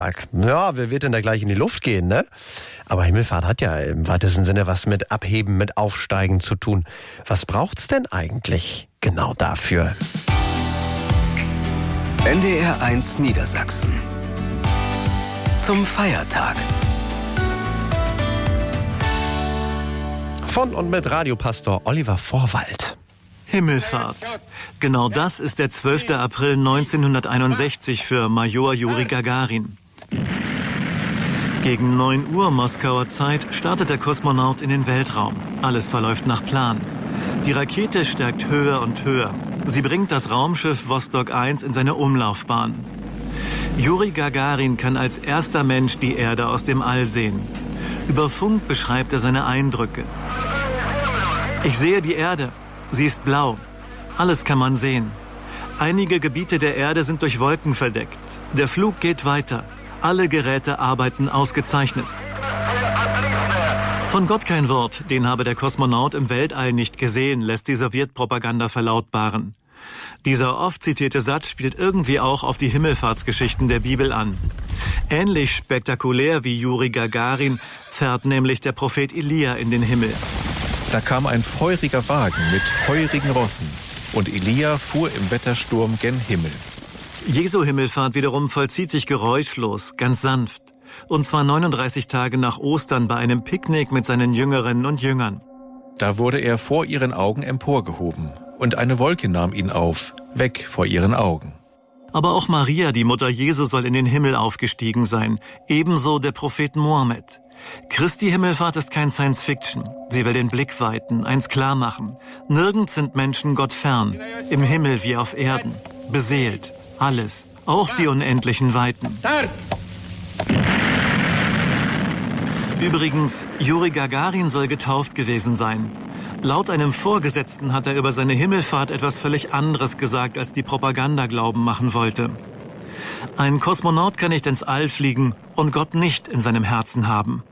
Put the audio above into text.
Ja, wer wird denn da gleich in die Luft gehen, ne? Aber Himmelfahrt hat ja im weitesten Sinne was mit Abheben, mit Aufsteigen zu tun. Was braucht's denn eigentlich genau dafür? NDR 1 Niedersachsen. Zum Feiertag. Von und mit Radiopastor Oliver Vorwald. Himmelfahrt. Genau das ist der 12. April 1961 für Major Juri Gagarin. Gegen 9 Uhr Moskauer Zeit startet der Kosmonaut in den Weltraum. Alles verläuft nach Plan. Die Rakete steigt höher und höher. Sie bringt das Raumschiff Vostok 1 in seine Umlaufbahn. Juri Gagarin kann als erster Mensch die Erde aus dem All sehen. Über Funk beschreibt er seine Eindrücke. Ich sehe die Erde. Sie ist blau. Alles kann man sehen. Einige Gebiete der Erde sind durch Wolken verdeckt. Der Flug geht weiter. Alle Geräte arbeiten ausgezeichnet. Von Gott kein Wort, den habe der Kosmonaut im Weltall nicht gesehen, lässt die Sowjetpropaganda verlautbaren. Dieser oft zitierte Satz spielt irgendwie auch auf die Himmelfahrtsgeschichten der Bibel an. Ähnlich spektakulär wie Juri Gagarin fährt nämlich der Prophet Elia in den Himmel. Da kam ein feuriger Wagen mit feurigen Rossen, und Elia fuhr im Wettersturm gen Himmel. Jesu Himmelfahrt wiederum vollzieht sich geräuschlos, ganz sanft. Und zwar 39 Tage nach Ostern bei einem Picknick mit seinen Jüngerinnen und Jüngern. Da wurde er vor ihren Augen emporgehoben, und eine Wolke nahm ihn auf, weg vor ihren Augen. Aber auch Maria, die Mutter Jesu, soll in den Himmel aufgestiegen sein, ebenso der Prophet Mohammed. Christi Himmelfahrt ist kein Science-Fiction. Sie will den Blick weiten, eins klar machen. Nirgends sind Menschen Gott fern, im Himmel wie auf Erden, beseelt, alles, auch die unendlichen Weiten. Übrigens, Juri Gagarin soll getauft gewesen sein. Laut einem Vorgesetzten hat er über seine Himmelfahrt etwas völlig anderes gesagt, als die Propaganda glauben machen wollte. Ein Kosmonaut kann nicht ins All fliegen und Gott nicht in seinem Herzen haben.